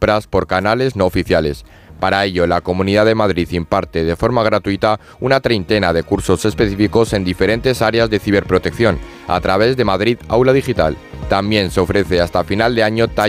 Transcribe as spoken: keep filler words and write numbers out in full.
compras por canales no oficiales. Para ello, la Comunidad de Madrid imparte de forma gratuita una treintena de cursos específicos en diferentes áreas de ciberprotección, a través de Madrid Aula Digital. También se ofrece hasta final de año talleres